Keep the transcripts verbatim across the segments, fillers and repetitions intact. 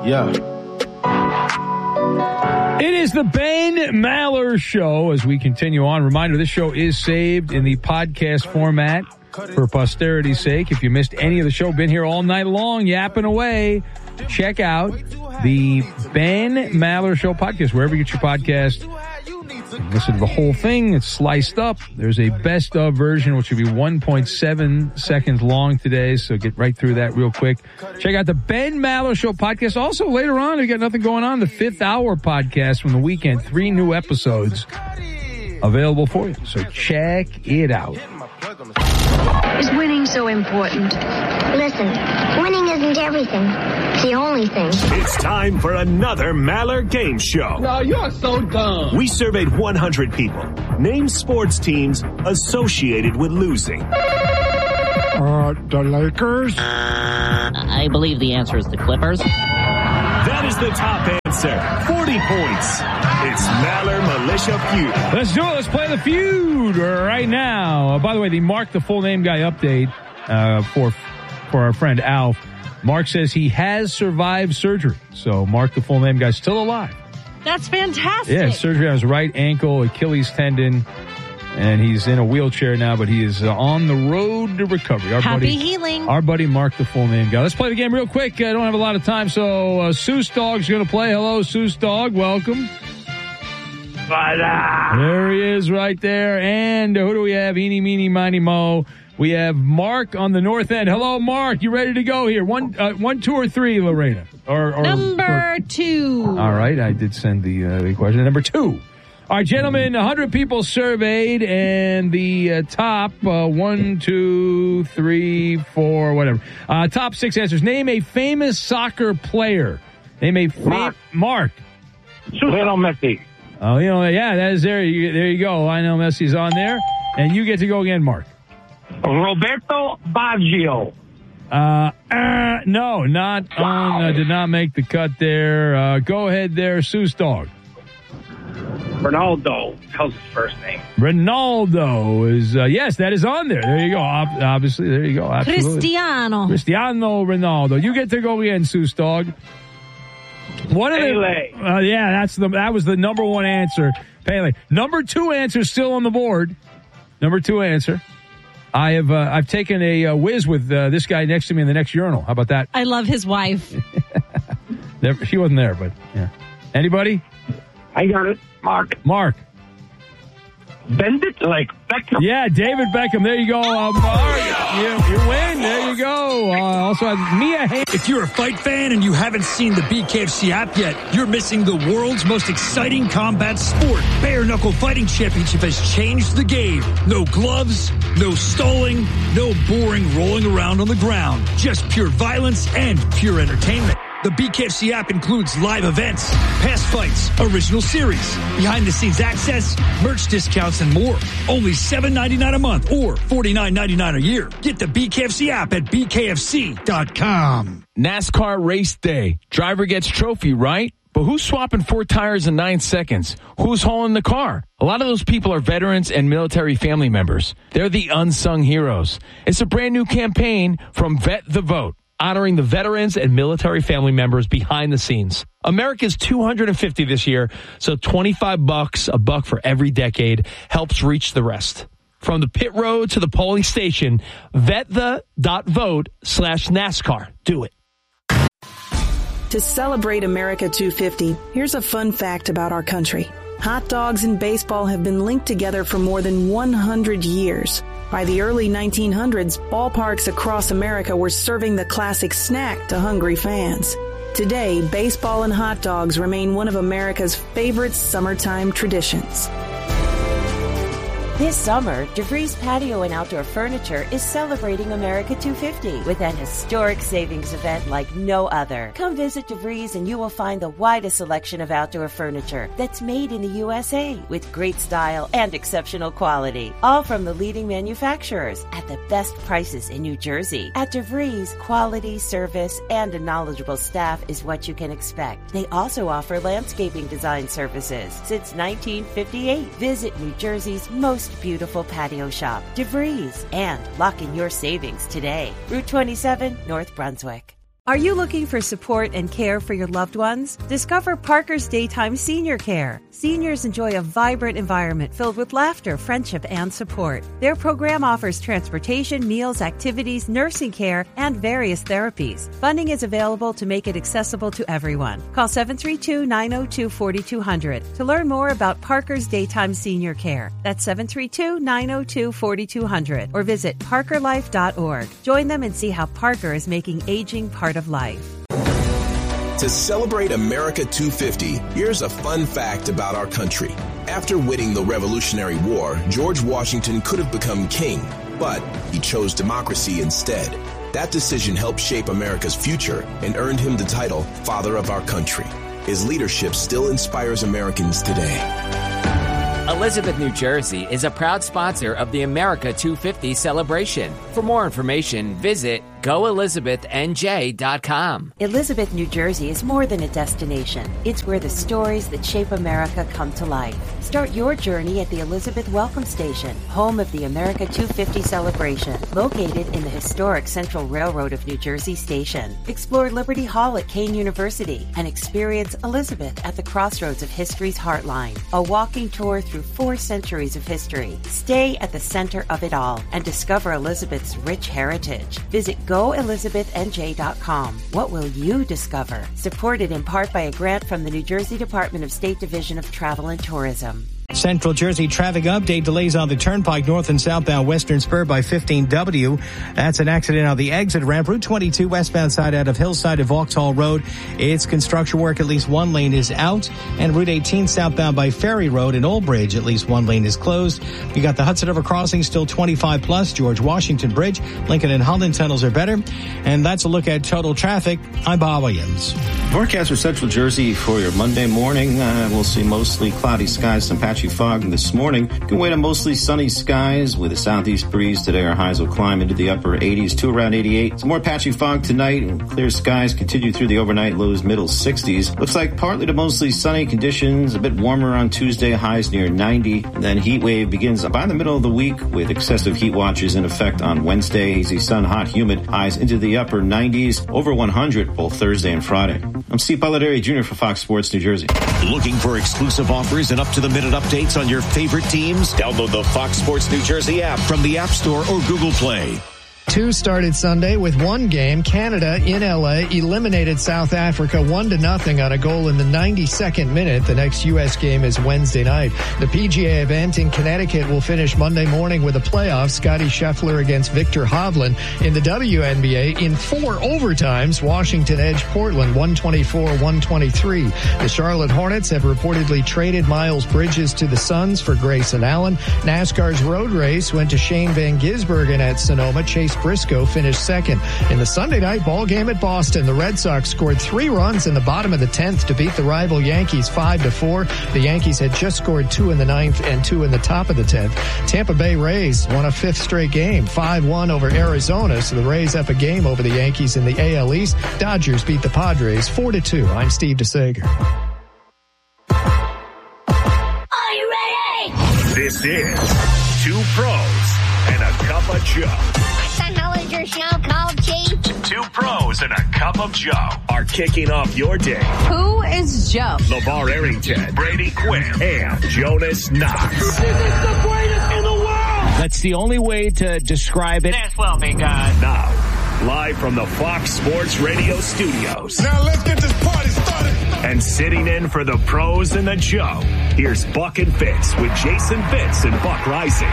Yeah. It is the Ben Maller Show as we continue on. Reminder, this show is saved in the podcast format for posterity's sake. If you missed any of the show, been here all night long, yapping away, check out the Ben Maller Show podcast, wherever you get your podcast. Listen to the whole thing. It's sliced up. There's a best of version, which will be one point seven seconds long today. So get right through that real quick. Check out the Ben Maller Show podcast. Also, later on, we got nothing going on. The Fifth Hour podcast from the weekend. Three new episodes available for you. So check it out. Is winning so important? Listen, winning isn't everything. It's the only thing. It's time for another Maller Game Show. No, you're so dumb. We surveyed one hundred people. Name sports teams associated with losing. Uh, the Lakers? I believe the answer is the Clippers. That is the top answer. forty points. It's Maller Militia Feud. Let's do it. Let's play the feud right now. Uh, by the way, the Mark the Full Name Guy update uh, for for our friend Alf. Mark says he has survived surgery. So Mark the Full Name Guy is still alive. That's fantastic. Yeah, surgery on his right ankle, Achilles tendon, and he's in a wheelchair now, but he is uh, on the road to recovery. Our Happy buddy, healing. Our buddy Mark the Full Name Guy. Let's play the game real quick. I don't have a lot of time, so uh, Seuss Dog's going to play. Hello, Seuss Dog. Welcome. There he is right there. And who do we have? Eeny, meeny, miny, mo. We have Mark on the north end. Hello, Mark. You ready to go here? One, uh, one, two, or three, Lorena? Or, or Number or, two. All right. I did send the, uh, the question. Number two. All right, gentlemen, one hundred people surveyed, and the uh, top uh, one, two, three, four, whatever. Uh, top six answers. Name a famous soccer player. Name a fa- Mark. Mark. Lionel Messi. Oh, you know, yeah, that is there. You, there you go. Lionel Messi's on there. And you get to go again, Mark. Roberto Baggio. Uh, uh no, not on, uh, did not make the cut there. Uh, go ahead there, Seuss Dog. Ronaldo. How's his first name? Ronaldo is, uh, yes, that is on there. There you go. Ob- obviously, there you go. Absolutely. Cristiano. Cristiano Ronaldo. You get to go again, Seuss Dog. One of the, Pele. uh, yeah, that's the, that was the number one answer. Pele. Number two answer still on the board. Number two answer. I have, uh, I've taken a uh, whiz with uh, this guy next to me in the next urinal. How about that? I love his wife. Never, she wasn't there, but yeah. Anybody? I got it. Mark. Mark. Bend it like Beckham. Yeah, David Beckham. There you go. Uh, Mark, you, you win. There you go. Uh, also, Mia Hamm. If you're a fight fan and you haven't seen the B K F C app yet, you're missing the world's most exciting combat sport. Bare Knuckle Fighting Championship has changed the game. No gloves, no stalling, no boring rolling around on the ground. Just pure violence and pure entertainment. The B K F C app includes live events, past fights, original series, behind-the-scenes access, merch discounts, and more. Only seven dollars and ninety-nine cents a month or forty-nine dollars and ninety-nine cents a year. Get the B K F C app at B K F C dot com. NASCAR race day. Driver gets trophy, right? But who's swapping four tires in nine seconds? Who's hauling the car? A lot of those people are veterans and military family members. They're the unsung heroes. It's a brand new campaign from Vet the Vote, honoring the veterans and military family members behind the scenes. America's two hundred fifty this year, so twenty-five bucks, a buck for every decade, helps reach the rest. From the pit road to the polling station, vetthe.vote slash NASCAR. Do it. To celebrate America two fifty, here's a fun fact about our country. Hot dogs and baseball have been linked together for more than one hundred years. By the early nineteen hundreds, ballparks across America were serving the classic snack to hungry fans. Today, baseball and hot dogs remain one of America's favorite summertime traditions. This summer, DeVries Patio and Outdoor Furniture is celebrating America two fifty with an historic savings event like no other. Come visit DeVries and you will find the widest selection of outdoor furniture that's made in the U S A with great style and exceptional quality. All from the leading manufacturers at the best prices in New Jersey. At DeVries, quality, service, and a knowledgeable staff is what you can expect. They also offer landscaping design services since nineteen fifty-eight. Visit New Jersey's most beautiful patio shop, DeVries, and lock in your savings today. Route twenty-seven, North Brunswick. Are you looking for support and care for your loved ones? Discover Parker's Daytime Senior Care. Seniors enjoy a vibrant environment filled with laughter, friendship, and support. Their program offers transportation, meals, activities, nursing care, and various therapies. Funding is available to make it accessible to everyone. Call seven three two, nine zero two, four two zero zero to learn more about Parker's Daytime Senior Care. That's seven three two, nine zero two, four two zero zero or visit parker life dot org. Join them and see how Parker is making aging part of life. To celebrate America two fifty, here's a fun fact about our country. After winning the Revolutionary War, George Washington could have become king, but he chose democracy instead. That decision helped shape America's future and earned him the title Father of our country. His leadership still inspires Americans today. Elizabeth, New Jersey is a proud sponsor of the America two fifty celebration. For more information, visit go elizabeth n j dot com. Elizabeth, New Jersey is more than a destination. It's where the stories that shape America come to life. Start your journey at the Elizabeth Welcome Station, home of the America two fifty celebration, located in the historic Central Railroad of New Jersey station. Explore Liberty Hall at Kane University and experience Elizabeth at the crossroads of history's heartline. A walking tour through four centuries of history. Stay at the center of it all and discover Elizabeth's rich heritage. Visit go elizabeth n j dot com. What will you discover? Supported in part by a grant from the New Jersey Department of State Division of Travel and Tourism. Central Jersey traffic update. Delays on the Turnpike north and southbound Western Spur by fifteen W. That's an accident on the exit ramp. Route twenty-two westbound side out of Hillside to Vauxhall Road. It's construction work. At least one lane is out. And Route eighteen southbound by Ferry Road in Old Bridge. At least one lane is closed. You got the Hudson River crossing still twenty-five plus. George Washington Bridge. Lincoln and Holland tunnels are better. And that's a look at total traffic. I'm Bob Williams. Forecast for Central Jersey for your Monday morning. Uh, we'll see mostly cloudy skies, some patchy fog this morning. You can wait on mostly sunny skies with a southeast breeze. Today our highs will climb into the upper eighties to around eighty-eight. Some more patchy fog tonight and clear skies continue through the overnight, lows middle sixties. Looks like partly to mostly sunny conditions, a bit warmer on Tuesday, highs near ninety. And then heat wave begins by the middle of the week with excessive heat watches in effect on Wednesday. Hazy sun, hot, humid, highs into the upper nineties, over one hundred both Thursday and Friday. I'm Steve Polidori, Junior for Fox Sports New Jersey. Looking for exclusive offers and up-to-the-minute updates on your favorite teams? Download the Fox Sports New Jersey app from the App Store or Google Play. Two started Sunday with one game. Canada in L A eliminated South Africa one to nothing on a goal in the ninety-second minute. The next U S game is Wednesday night. The P G A event in Connecticut will finish Monday morning with a playoff. Scotty Scheffler against Victor Hovland. In the W N B A, in four overtimes, Washington edged Portland one twenty-four one twenty-three. The Charlotte Hornets have reportedly traded Miles Bridges to the Suns for Grayson Allen. NASCAR's road race went to Shane Van Gisbergen at Sonoma. Chase Briscoe finished second. In the Sunday night ball game at Boston, the Red Sox scored three runs in the bottom of the tenth to beat the rival Yankees five to four. The Yankees had just scored two in the ninth and two in the top of the tenth. Tampa Bay Rays won a fifth straight game, five one over Arizona, so the Rays up a game over the Yankees in the A L East. Dodgers beat the Padres four to two. I'm Steve DeSager. Are you ready? This is Two Pros and a Cup of Joe. What the hell is your show called, Chief? Two Pros and a Cup of Joe are kicking off your day. Who is Joe? LeVar Arrington, Brady Quinn, and Jonas Knox. This is the greatest in the world! That's the only way to describe it. This will be good. Now, live from the Fox Sports Radio studios. Now let's get this party started. And sitting in for the Pros and the Joe, here's Buck and Fitz with Jason Fitz and Buck Rising.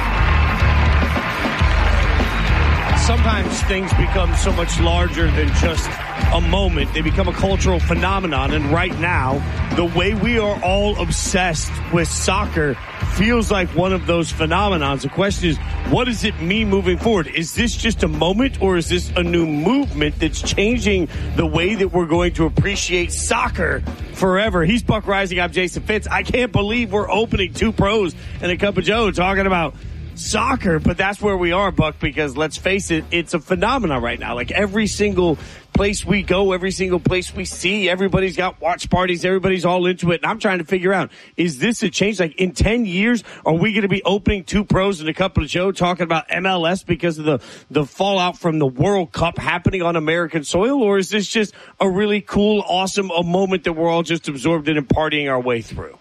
Sometimes things become so much larger than just a moment. They become a cultural phenomenon. And right now, the way we are all obsessed with soccer feels like one of those phenomenons. The question is, what does it mean moving forward? Is this just a moment, or is this a new movement that's changing the way that we're going to appreciate soccer forever? He's Buck Rising. I'm Jason Fitz. I can't believe we're opening Two Pros and a Cup of Joe talking about soccer, but that's where we are, Buck, because let's face it, it's a phenomenon right now. Like every single place we go, every single place we see, everybody's got watch parties, everybody's all into it. And I'm trying to figure out, is this a change? Like in ten years, are we going to be opening two pros and a couple of show talking about M L S because of the, the fallout from the World Cup happening on American soil? Or is this just a really cool, awesome a moment that we're all just absorbed in and partying our way through?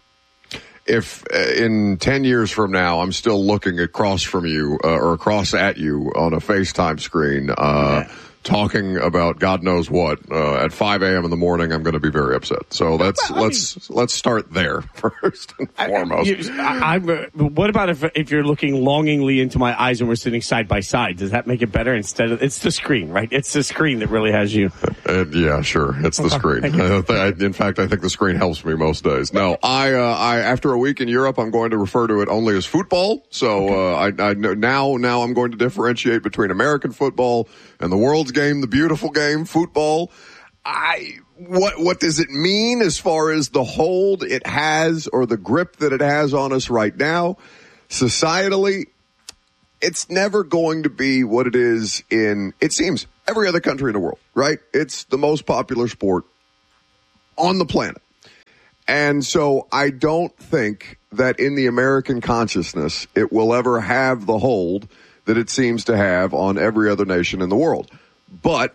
If uh, in ten years from now, I'm still looking across from you uh, or across at you on a FaceTime screen, uh, yeah. talking about God knows what uh, at five a.m. in the morning, I'm going to be very upset. So let's well, let's mean, let's start there first and foremost. I, I, I, what about if if you're looking longingly into my eyes and we're sitting side by side? Does that make it better? Instead of it's the screen, right? It's the screen that really has you. Uh, yeah, sure. It's the screen. Uh, in fact, I think the screen helps me most days. No, I, uh, I after a week in Europe, I'm going to refer to it only as football. So uh, I, I know now now I'm going to differentiate between American football and the world's game, the beautiful game, football. I what what does it mean as far as the hold it has or the grip that it has on us right now? Societally, it's never going to be what it is in, it seems, every other country in the world, right? It's the most popular sport on the planet. And so I don't think that in the American consciousness, it will ever have the hold that it seems to have on every other nation in the world. But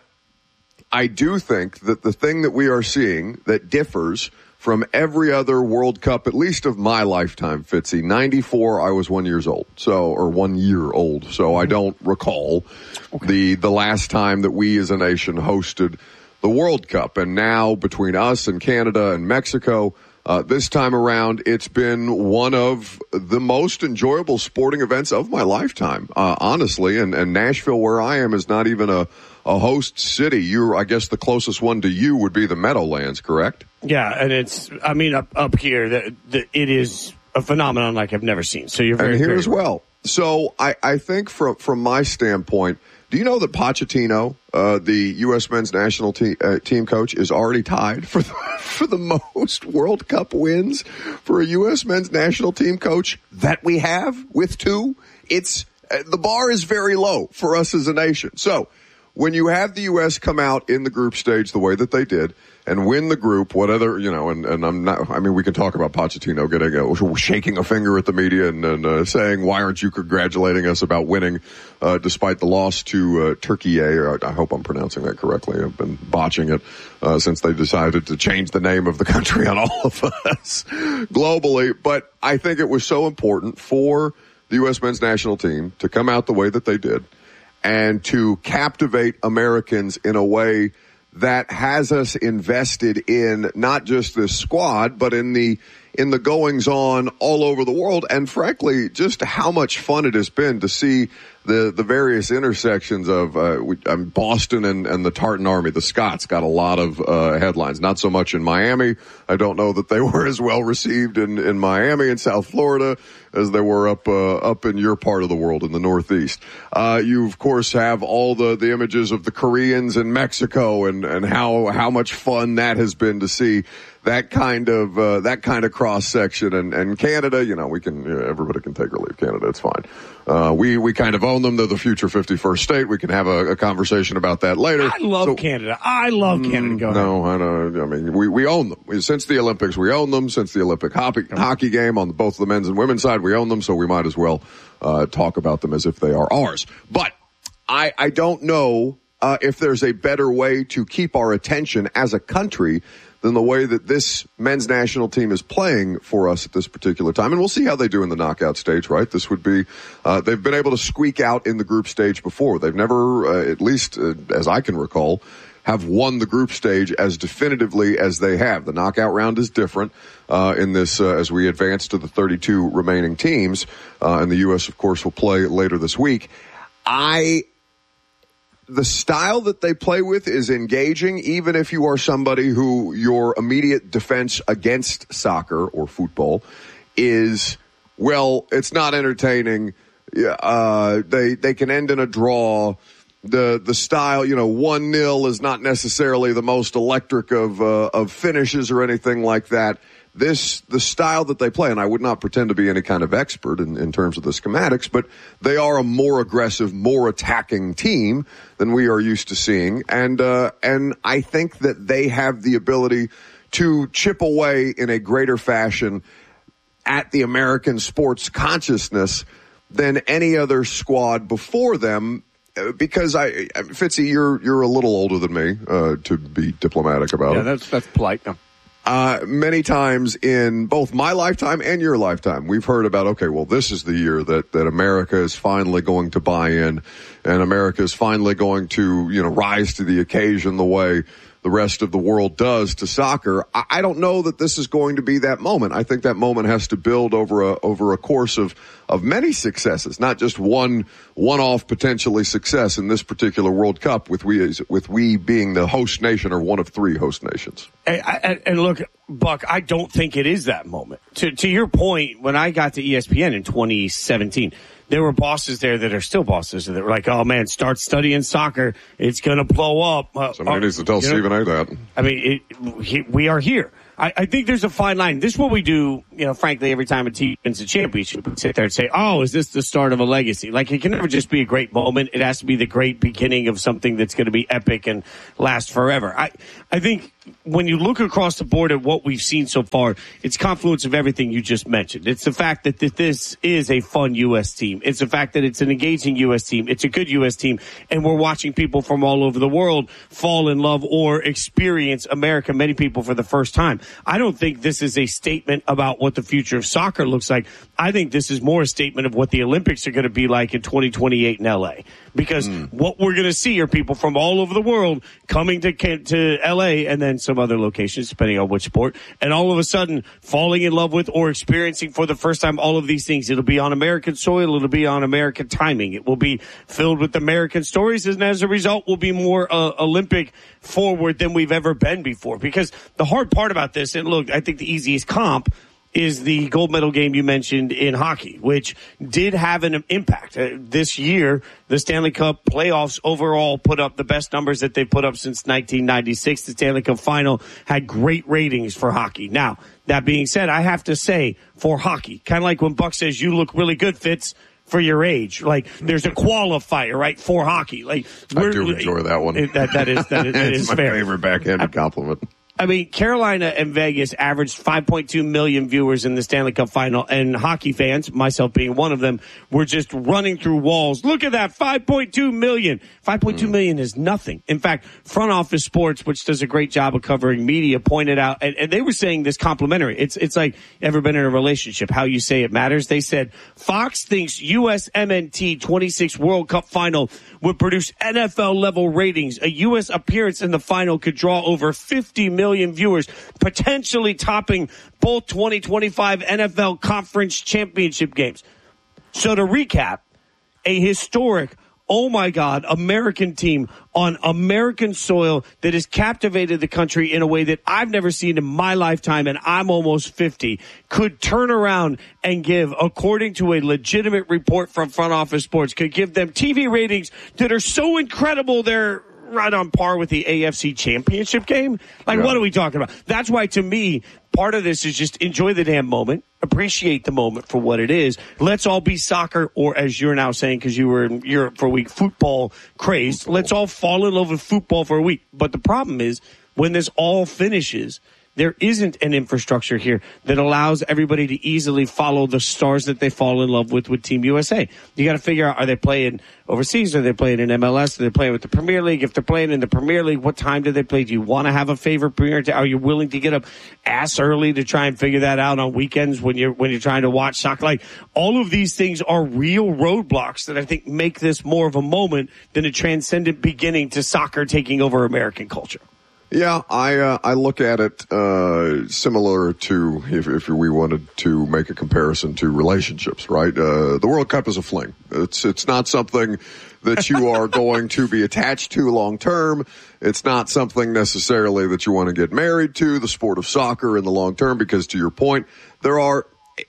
I do think that the thing that we are seeing that differs from every other World Cup, at least of my lifetime, Fitzy, ninety-four, I was one years old, so, or one year old, so I don't recall okay. the, the last time that we as a nation hosted the World Cup. And now between us and Canada and Mexico, Uh, this time around, it's been one of the most enjoyable sporting events of my lifetime, uh, honestly. And, and Nashville, where I am, is not even a, a host city. You're, I guess, the closest one to you would be the Meadowlands, correct? Yeah, and it's, I mean, up, up here, the, the, it is a phenomenon like I've never seen. So you're very, and here very as well. So I, I think from from my standpoint, do you know that Pochettino, uh, the U S men's national te- uh, team coach, is already tied for the, for the most World Cup wins for a U S men's national team coach that we have with two? It's uh, the bar is very low for us as a nation. So when you have the U S come out in the group stage the way that they did and win the group, what other, you know, and, and I'm not, I mean, we can talk about Pochettino getting a, shaking a finger at the media and, and uh, saying, why aren't you congratulating us about winning, uh, despite the loss to, uh, Turkey? Or I hope I'm pronouncing that correctly. I've been botching it, uh, since they decided to change the name of the country on all of us globally. But I think it was so important for the U S men's national team to come out the way that they did and to captivate Americans in a way that has us invested in not just this squad, but in the in the goings on all over the world, and frankly, just how much fun it has been to see the the various intersections of uh, we, um, Boston and, and the Tartan Army. The Scots got a lot of uh, headlines, not so much in Miami. I don't know that they were as well received in, in Miami and South Florida as they were up uh, up in your part of the world in the Northeast. Uh, you of course have all the, the images of the Koreans in Mexico and, and how how much fun that has been to see that kind of uh, that kind of cross section. And, and Canada, you know, we can you know, everybody can take or leave Canada. It's fine. Uh, we we kind of own them. They're the future fifty-first state. We can have a, a conversation about that later. I love so, Canada. I love Canada. Go no, I don't. I mean, we, we own them. We, since the Olympics, we own them. Since the Olympic hockey, hockey game on both the men's and women's side, we own them. So we might as well uh, talk about them as if they are ours. But I, I don't know uh, if there's a better way to keep our attention as a country than the way that this men's national team is playing for us at this particular time. And we'll see how they do in the knockout stage, right? This would be, uh, they've been able to squeak out in the group stage before. They've never, uh, at least uh, as I can recall, have won the group stage as definitively as they have. The knockout round is different, uh, in this, uh, as we advance to the thirty-two remaining teams. Uh, and the U S, of course, will play later this week. I, The style that they play with is engaging, even if you are somebody who your immediate defense against soccer or football is, well, it's not entertaining. Uh, they, they can end in a draw. The, the style, you know, one nil is not necessarily the most electric of, uh, of finishes or anything like that. this, the style that they play, and I would not pretend to be any kind of expert in, in terms of the schematics, but they are a more aggressive, more attacking team than we are used to seeing. And, uh, and I think that they have the ability to chip away in a greater fashion at the American sports consciousness than any other squad before them. Because I, Fitzy, you're, you're a little older than me, uh, to be diplomatic about yeah, it. Yeah, that's, that's polite. No. Uh, many times in both my lifetime and your lifetime, we've heard about, okay, well, this is the year that, that America is finally going to buy in, and America is finally going to, you know, rise to the occasion the way the rest of the world does to soccer. I, I don't know that this is going to be that moment. I think that moment has to build over a, over a course of, of many successes, not just one, one-off potentially success in this particular World Cup, with we, with we being the host nation or one of three host nations. And, and, and look, Buck, I don't think it is that moment. To, to your point, when I got to E S P N in twenty seventeen, there were bosses there that are still bosses that were like, oh man, start studying soccer. It's going to blow up. Uh, Somebody uh, needs to tell Stephen A. that. I mean, it, he, we are here. I, I think there's a fine line. This is what we do, you know, frankly, every time a team wins a championship, we sit there and say, oh, is this the start of a legacy? Like, it can never just be a great moment. It has to be the great beginning of something that's going to be epic and last forever. I, I think when you look across the board at what we've seen so far, it's confluence of everything you just mentioned. It's the fact that this is a fun U S team. It's the fact that it's an engaging U S team. It's a good U S team. And we're watching people from all over the world fall in love or experience America, many people for the first time. I don't think this is a statement about what the future of soccer looks like. I think this is more a statement of what the Olympics are going to be like in twenty twenty-eight in L A. Because mm. what we're going to see are people from all over the world coming to to L A and then some other locations, depending on which sport, and all of a sudden falling in love with or experiencing for the first time all of these things. It'll be on American soil. It'll be on American timing. It will be filled with American stories, and as a result, will be more uh, Olympic forward than we've ever been before. Because the hard part about this, and look, I think the easiest comp is the gold medal game you mentioned in hockey, which did have an impact. Uh, this year, the Stanley Cup playoffs overall put up the best numbers that they've put up since nineteen ninety-six. The Stanley Cup final had great ratings for hockey. Now, that being said, I have to say, for hockey, kind of like when Buck says you look really good, Fitz, for your age. Like, there's a qualifier, right, for hockey. Like, I do enjoy that one. That, that is, that is, that is it's my fair. favorite backhanded compliment. I mean, Carolina and Vegas averaged five point two million viewers in the Stanley Cup final, and hockey fans, myself being one of them, were just running through walls. Look at that, five point two million. five point two mm. million is nothing. In fact, Front Office Sports, which does a great job of covering media, pointed out, and, and they were saying this complimentary. It's, it's like, ever been in a relationship, how you say it matters. They said, Fox thinks U S M N T twenty-six World Cup final would produce N F L level ratings. A U S appearance in the final could draw over fifty million viewers, potentially topping both twenty twenty-five N F L conference championship games. So to recap, a historic, oh my God, American team on American soil that has captivated the country in a way that I've never seen in my lifetime, and I'm almost fifty, could turn around and give, according to a legitimate report from Front Office Sports, could give them T V ratings that are so incredible they're right on par with the A F C Championship game. Like, yeah. What are we talking about? That's why, to me, part of this is just enjoy the damn moment, appreciate the moment for what it is. Let's all be soccer, or as you're now saying, because you were in Europe for a week, football crazed. Let's all fall in love with football for a week. But the problem is, when this all finishes, there isn't an infrastructure here that allows everybody to easily follow the stars that they fall in love with with Team U S A. You got to figure out, are they playing overseas? Are they playing in M L S? Are they playing with the Premier League? If they're playing in the Premier League, what time do they play? Do you want to have a favorite Premier? Are you willing to get up ass early to try and figure that out on weekends when you're when you're trying to watch soccer? Like, all of these things are real roadblocks that I think make this more of a moment than a transcendent beginning to soccer taking over American culture. Yeah, I uh, I look at it uh, similar to, if, if we wanted to make a comparison to relationships, right? Uh, the World Cup is a fling. It's it's not something that you are going to be attached to long term. It's not something necessarily that you want to get married to, the sport of soccer in the long term, because to your point, there are,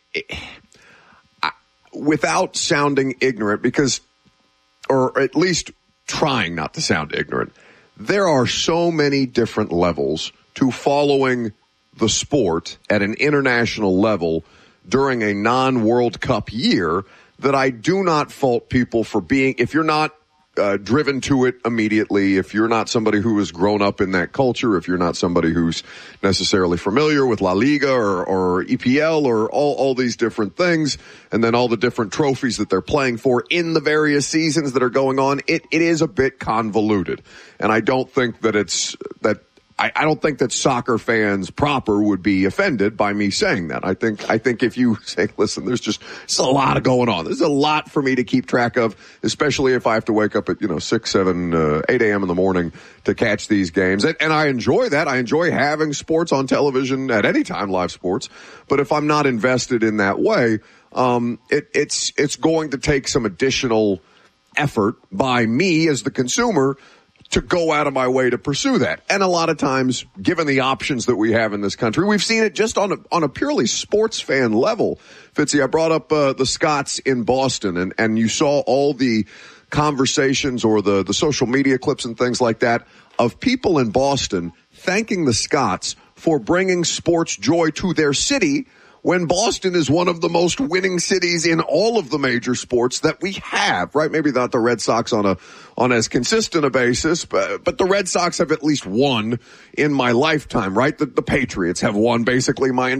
without sounding ignorant, because, or at least trying not to sound ignorant, there are so many different levels to following the sport at an international level during a non-World Cup year that I do not fault people for being, if you're not uh, driven to it immediately, if you're not somebody who has grown up in that culture, if you're not somebody who's necessarily familiar with La Liga or, or E P L or all, all these different things, and then all the different trophies that they're playing for in the various seasons that are going on, it, it is a bit convoluted. And I don't think that it's, that I, I don't think that soccer fans proper would be offended by me saying that. I think, I think if you say, listen, there's just, there's a lot of going on. There's a lot for me to keep track of, especially if I have to wake up at, you know, six, seven, uh, eight a.m. in the morning to catch these games. And, and I enjoy that. I enjoy having sports on television at any time, live sports. But if I'm not invested in that way, um, it, it's, it's going to take some additional effort by me as the consumer to go out of my way to pursue that. And a lot of times, given the options that we have in this country, we've seen it just on a, on a purely sports fan level. Fitzy, I brought up uh, the Scots in Boston, and, and you saw all the conversations or the, the social media clips and things like that of people in Boston thanking the Scots for bringing sports joy to their city, when Boston is one of the most winning cities in all of the major sports that we have, right? Maybe not the Red Sox on a, on as consistent a basis, but, but the Red Sox have at least won in my lifetime, right? The, the Patriots have won basically my